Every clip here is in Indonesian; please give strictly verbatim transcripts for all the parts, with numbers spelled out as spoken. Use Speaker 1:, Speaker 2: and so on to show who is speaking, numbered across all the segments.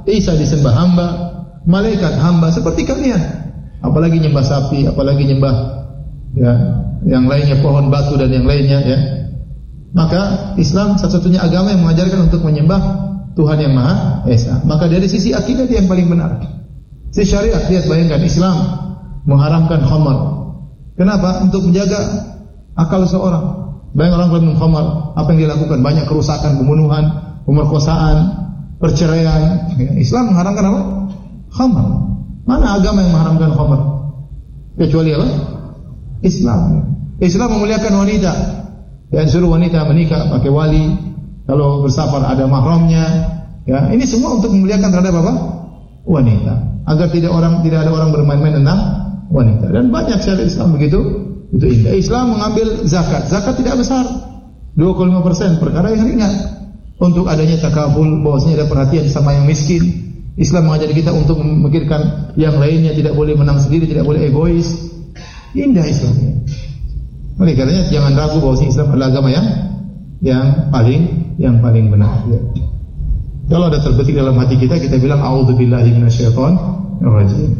Speaker 1: Isa disembah hamba, malaikat hamba seperti kalian. Apalagi nyembah sapi, apalagi nyembah ya, yang lainnya, pohon, batu dan yang lainnya ya. Maka Islam satu-satunya agama yang mengajarkan untuk menyembah Tuhan yang Maha Esa. Maka dari sisi akidah dia yang paling benar. Sisi syariat, lihat, bayangkan Islam mengharamkan khamar. Kenapa? Untuk menjaga akal seorang. Bayangkan orang minum khamar, apa yang dilakukan? Banyak kerusakan, pembunuhan, pemerkosaan, perceraian. Islam mengharamkan apa? Khamar. Mana agama yang mengharamkan khamar? Kecuali apa? Islam. Islam memuliakan wanita. Dan suruh wanita menikah pakai wali. Kalau bersafar ada mahramnya. Ya, ini semua untuk memuliakan terhadap apa? Wanita. Agar tidak orang tidak ada orang bermain-main tentang wanita. Dan banyak syariat Islam begitu. Itu indah. Islam mengambil zakat. Zakat tidak besar. dua puluh lima persen perkara yang ringan. Untuk adanya takaful, bahwasanya ada perhatian sama yang miskin. Islam mengajar kita untuk memikirkan yang lainnya, tidak boleh menang sendiri, tidak boleh egois. Indah Islam. Oleh karenanya jangan ragu bahwa Islam adalah agama yang yang paling yang paling benar. Ya. Kalau ada terbetik dalam hati kita, kita bilang a'udzubillahi minasyaitonir rajim.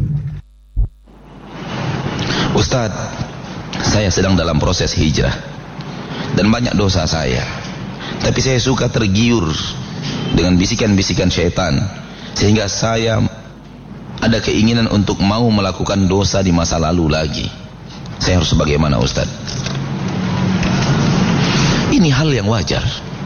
Speaker 2: Ustaz, saya sedang dalam proses hijrah dan banyak dosa saya. Tapi saya suka tergiur dengan bisikan-bisikan syaitan sehingga saya ada keinginan untuk mau melakukan dosa di masa lalu lagi. Saya harus bagaimana, Ustaz? Ini hal yang wajar.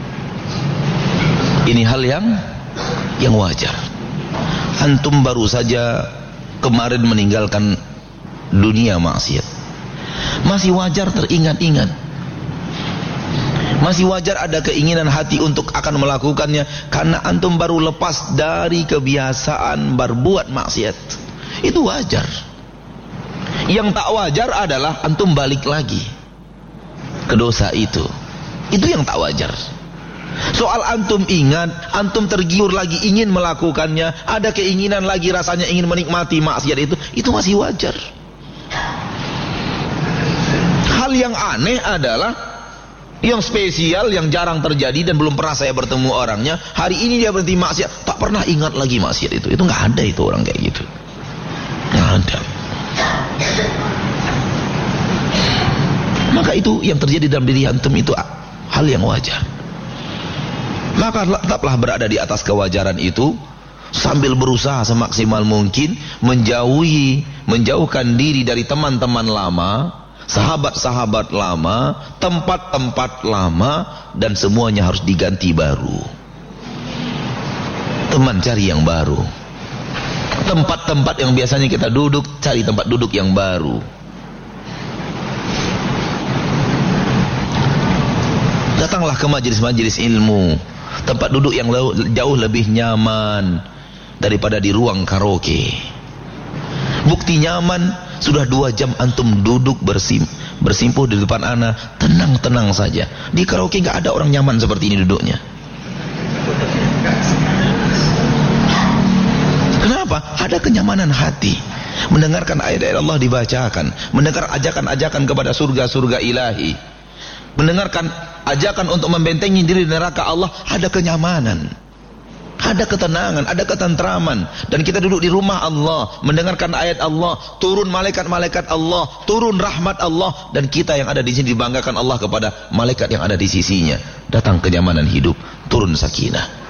Speaker 2: Ini hal yang yang wajar. Antum baru saja kemarin meninggalkan dunia maksiat. Masih wajar teringat-ingat. Masih wajar ada keinginan hati untuk akan melakukannya karena antum baru lepas dari kebiasaan berbuat maksiat. Itu wajar. Yang tak wajar adalah antum balik lagi ke dosa itu. Itu yang tak wajar. Soal antum ingat, antum tergiur lagi ingin melakukannya, ada keinginan lagi rasanya ingin menikmati maksiat itu, itu masih wajar. Hal yang aneh adalah yang spesial, yang jarang terjadi dan belum pernah saya bertemu orangnya. Hari ini dia berhenti maksiat, tak pernah ingat lagi maksiat itu. Itu nggak ada itu orang kayak gitu. Nggak ada. Maka itu yang terjadi dalam diri antum itu hal yang wajar. Maka tetaplah berada di atas kewajaran itu sambil berusaha semaksimal mungkin menjauhi, menjauhkan diri dari teman-teman lama, sahabat-sahabat lama, tempat-tempat lama, dan semuanya harus diganti baru. Teman cari yang baru. Tempat-tempat yang biasanya kita duduk, cari tempat duduk yang baru. Datanglah ke majelis-majelis ilmu, tempat duduk yang jauh lebih nyaman daripada di ruang karaoke. Bukti nyaman, sudah dua jam antum duduk bersim, bersimpuh di depan ana, tenang-tenang saja. Di karaoke nggak ada orang nyaman seperti ini duduknya. Kenapa? Ada kenyamanan hati. Mendengarkan ayat-ayat Allah dibacakan, mendengar ajakan-ajakan kepada surga-surga ilahi, mendengarkan ajakan untuk membentengi diri neraka Allah, ada kenyamanan, ada ketenangan, ada ketentraman. Dan kita duduk di rumah Allah, mendengarkan ayat Allah, turun malaikat-malaikat Allah, turun rahmat Allah, dan kita yang ada di sini dibanggakan Allah kepada malaikat yang ada di sisinya. Datang kenyamanan hidup, turun sakinah.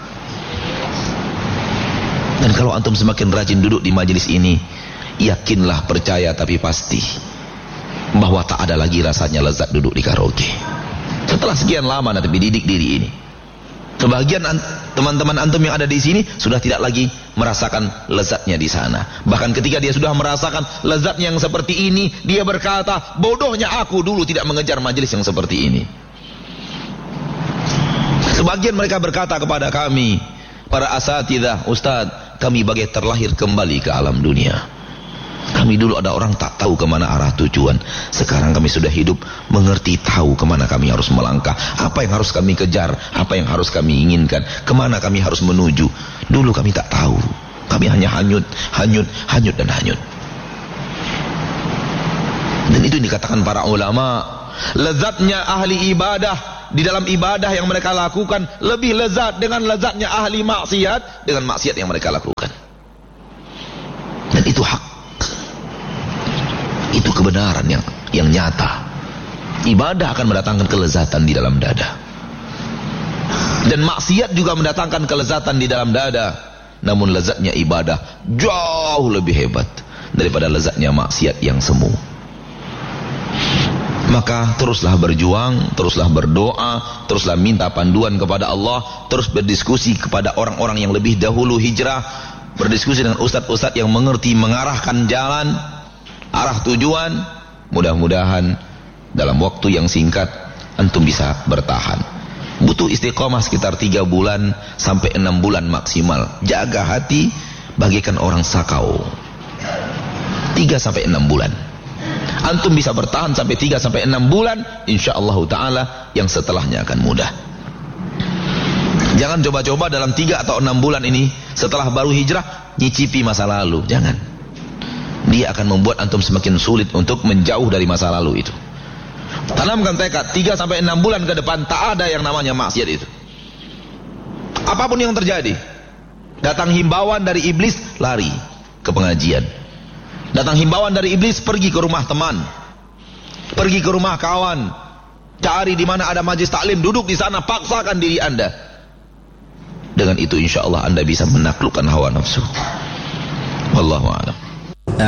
Speaker 2: Dan kalau antum semakin rajin duduk di majelis ini, yakinlah, percaya tapi pasti bahwa tak ada lagi rasanya lezat duduk di karaoke. Setelah sekian lama nanti dididik diri ini, sebagian teman-teman antum yang ada di sini sudah tidak lagi merasakan lezatnya di sana. Bahkan ketika dia sudah merasakan lezatnya yang seperti ini, dia berkata, bodohnya aku dulu tidak mengejar majelis yang seperti ini. Sebagian mereka berkata kepada kami, para asatidzah, ustaz, kami bagai terlahir kembali ke alam dunia. Kami dulu ada orang tak tahu kemana arah tujuan. Sekarang kami sudah hidup, mengerti, tahu kemana kami harus melangkah, apa yang harus kami kejar, apa yang harus kami inginkan, kemana kami harus menuju. Dulu kami tak tahu. Kami hanya hanyut, hanyut, hanyut dan hanyut. Dan itu dikatakan para ulama, lezatnya ahli ibadah di dalam ibadah yang mereka lakukan lebih lezat dengan lezatnya ahli maksiat dengan maksiat yang mereka lakukan. Dan itu hak, itu kebenaran yang yang nyata. Ibadah akan mendatangkan kelezatan di dalam dada, dan maksiat juga mendatangkan kelezatan di dalam dada. Namun lezatnya ibadah jauh lebih hebat daripada lezatnya maksiat yang semu. Maka teruslah berjuang, teruslah berdoa, teruslah minta panduan kepada Allah, terus berdiskusi kepada orang-orang yang lebih dahulu hijrah, berdiskusi dengan ustadz-ustadz yang mengerti mengarahkan jalan, arah tujuan. Mudah-mudahan dalam waktu yang singkat antum bisa bertahan. Butuh istiqomah sekitar tiga bulan sampai enam bulan maksimal. Jaga hati bagaikan orang sakau. tiga sampai enam bulan. Antum bisa bertahan sampai tiga sampai enam bulan, insyaallah taala yang setelahnya akan mudah. Jangan coba-coba dalam tiga atau enam bulan ini setelah baru hijrah nyicipi masa lalu. Jangan. Dia akan membuat antum semakin sulit untuk menjauh dari masa lalu itu. Tanamkan tekad tiga sampai enam bulan ke depan tak ada yang namanya maksiat itu. Apapun yang terjadi, datang himbauan dari iblis, lari ke pengajian. Datang himbauan dari iblis, pergi ke rumah teman, pergi ke rumah kawan, cari di mana ada majlis taklim, duduk di sana, paksakan diri anda. Dengan itu insya Allah anda bisa menaklukkan hawa nafsu. Wallahu a'lam.